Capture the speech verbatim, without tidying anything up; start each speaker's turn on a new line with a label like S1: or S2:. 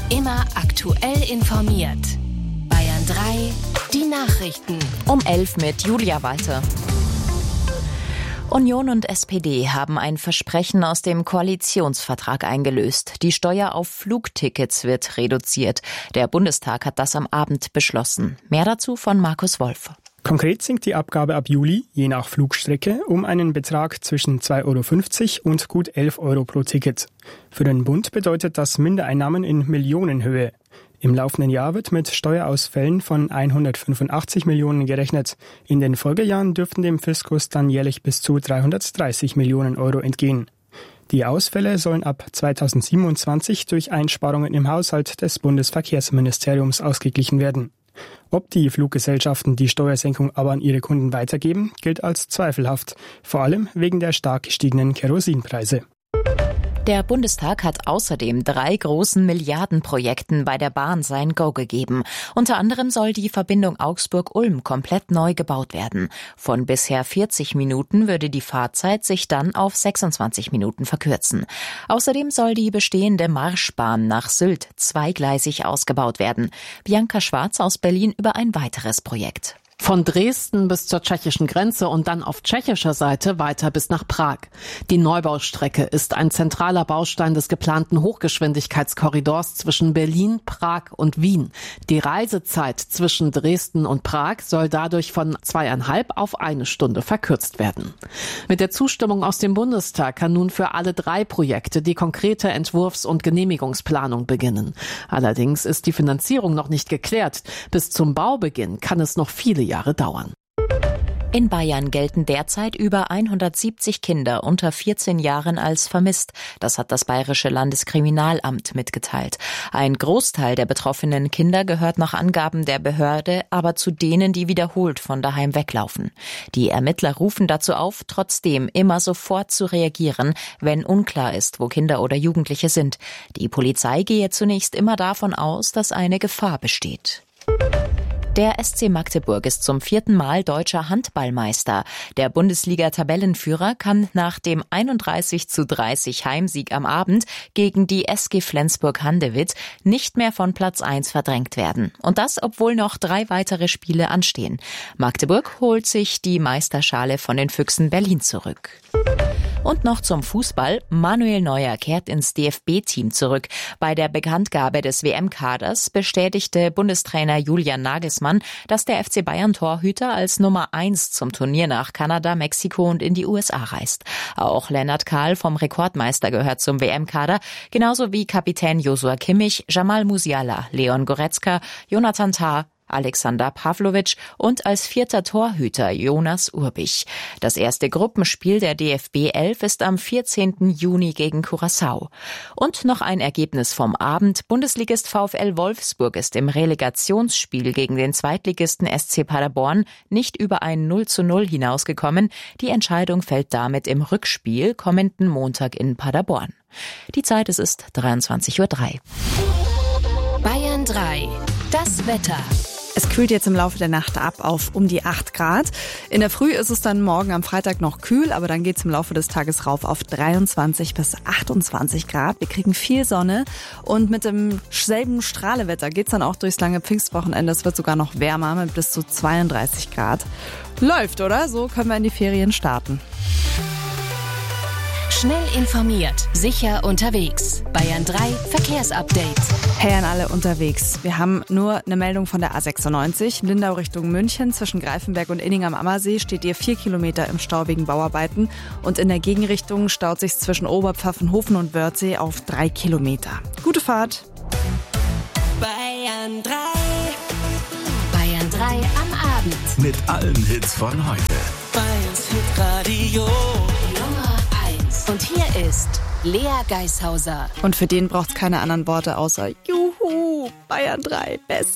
S1: Immer aktuell informiert. Bayern drei, die Nachrichten.
S2: Um elf mit Julia Walter. Union und S P D haben ein Versprechen aus dem Koalitionsvertrag eingelöst. Die Steuer auf Flugtickets wird reduziert. Der Bundestag hat das am Abend beschlossen. Mehr dazu von Markus Wolf.
S3: Konkret sinkt die Abgabe ab Juli, je nach Flugstrecke, um einen Betrag zwischen zwei Euro fünfzig und gut elf Euro pro Ticket. Für den Bund bedeutet das Mindereinnahmen in Millionenhöhe. Im laufenden Jahr wird mit Steuerausfällen von hundertfünfundachtzig Millionen gerechnet. In den Folgejahren dürften dem Fiskus dann jährlich bis zu dreihundertdreißig Millionen Euro entgehen. Die Ausfälle sollen ab zweitausendsiebenundzwanzig durch Einsparungen im Haushalt des Bundesverkehrsministeriums ausgeglichen werden. Ob die Fluggesellschaften die Steuersenkung aber an ihre Kunden weitergeben, gilt als zweifelhaft, vor allem wegen der stark gestiegenen Kerosinpreise.
S2: Der Bundestag hat außerdem drei großen Milliardenprojekten bei der Bahn sein Go gegeben. Unter anderem soll die Verbindung Augsburg-Ulm komplett neu gebaut werden. Von bisher vierzig Minuten würde die Fahrzeit sich dann auf sechsundzwanzig Minuten verkürzen. Außerdem soll die bestehende Marschbahn nach Sylt zweigleisig ausgebaut werden. Bianca Schwarz aus Berlin über ein weiteres Projekt.
S4: Von Dresden bis zur tschechischen Grenze und dann auf tschechischer Seite weiter bis nach Prag. Die Neubaustrecke ist ein zentraler Baustein des geplanten Hochgeschwindigkeitskorridors zwischen Berlin, Prag und Wien. Die Reisezeit zwischen Dresden und Prag soll dadurch von zweieinhalb auf eine Stunde verkürzt werden. Mit der Zustimmung aus dem Bundestag kann nun für alle drei Projekte die konkrete Entwurfs- und Genehmigungsplanung beginnen. Allerdings ist die Finanzierung noch nicht geklärt. Bis zum Baubeginn kann es noch viele Jahre dauern.
S2: In Bayern gelten derzeit über hundertsiebzig Kinder unter vierzehn Jahren als vermisst. Das hat das Bayerische Landeskriminalamt mitgeteilt. Ein Großteil der betroffenen Kinder gehört nach Angaben der Behörde aber zu denen, die wiederholt von daheim weglaufen. Die Ermittler rufen dazu auf, trotzdem immer sofort zu reagieren, wenn unklar ist, wo Kinder oder Jugendliche sind. Die Polizei gehe zunächst immer davon aus, dass eine Gefahr besteht. Der S C Magdeburg ist zum vierten Mal deutscher Handballmeister. Der Bundesliga-Tabellenführer kann nach dem einunddreißig zu dreißig Heimsieg am Abend gegen die S G Flensburg-Handewitt nicht mehr von Platz eins verdrängt werden. Und das, obwohl noch drei weitere Spiele anstehen. Magdeburg holt sich die Meisterschale von den Füchsen Berlin zurück. Und noch zum Fußball. Manuel Neuer kehrt ins D F B-Team zurück. Bei der Bekanntgabe des W M-Kaders bestätigte Bundestrainer Julian Nagelsmann, dass der F C Bayern-Torhüter als Nummer eins zum Turnier nach Kanada, Mexiko und in die U S A reist. Auch Lennart Kahl vom Rekordmeister gehört zum W M-Kader, genauso wie Kapitän Joshua Kimmich, Jamal Musiala, Leon Goretzka, Jonathan Tah, Alexander Pavlovic und als vierter Torhüter Jonas Urbich. Das erste Gruppenspiel der D F B elf ist am vierzehnten Juni gegen Curaçao. Und noch ein Ergebnis vom Abend. Bundesligist VfL Wolfsburg ist im Relegationsspiel gegen den Zweitligisten S C Paderborn nicht über ein null zu null hinausgekommen. Die Entscheidung fällt damit im Rückspiel kommenden Montag in Paderborn. Die Zeit, es ist dreiundzwanzig Uhr drei.
S1: Bayern drei. Das Wetter.
S5: Es kühlt jetzt im Laufe der Nacht ab auf um die acht Grad. In der Früh ist es dann morgen am Freitag noch kühl, aber dann geht es im Laufe des Tages rauf auf dreiundzwanzig bis achtundzwanzig Grad. Wir kriegen viel Sonne und mit dem selben Strahlewetter geht es dann auch durchs lange Pfingstwochenende. Es wird sogar noch wärmer mit bis zu zweiunddreißig Grad. Läuft, oder? So können wir in die Ferien starten.
S1: Schnell informiert, sicher unterwegs. Bayern drei Verkehrsupdate.
S5: Hey an alle unterwegs. Wir haben nur eine Meldung von der A sechsundneunzig. Lindau Richtung München zwischen Greifenberg und Inning am Ammersee steht ihr vier Kilometer im Stau wegen Bauarbeiten. Und in der Gegenrichtung staut sich zwischen Oberpfaffenhofen und Wörthsee auf drei Kilometer. Gute Fahrt.
S1: Bayern drei. Bayern drei am Abend.
S6: Mit allen Hits von heute.
S7: Bayerns Hitradio.
S1: Und hier ist Lea Geishauser.
S5: Und für den braucht's keine anderen Worte außer Juhu, Bayern drei, best.